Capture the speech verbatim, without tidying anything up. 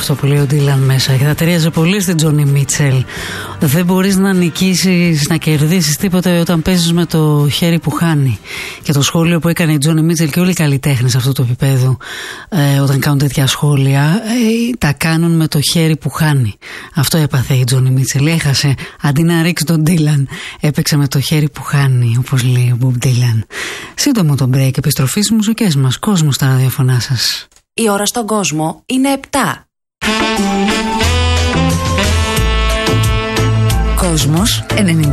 αυτό που λέει ο Ντίλαν μέσα. Και θα ταιριάζει πολύ στην Τζόνι Μίτσελ. Δεν μπορείς να νικήσεις, να κερδίσεις τίποτα όταν παίζεις με το χέρι που χάνει. Και το σχόλιο που έκανε η Τζόνι Μίτσελ και όλοι οι καλλιτέχνες αυτού του επίπεδου, ε, όταν κάνουν τέτοια σχόλια, ε, τα κάνουν με το χέρι που χάνει. Αυτό έπαθε η Τζόνι Μίτσελ. Έχασε, αντί να ρίξει τον Ντίλαν, έπαιξε με το χέρι που χάνει, όπως λέει ο Μπομπ Ντίλαν. Σύντομο το break, επιστροφή στις μουσικές μας. Κόσμο στα ραδιοφωνά σας. Η ώρα στον κόσμο είναι επτά. Κόσμος ενενήντα.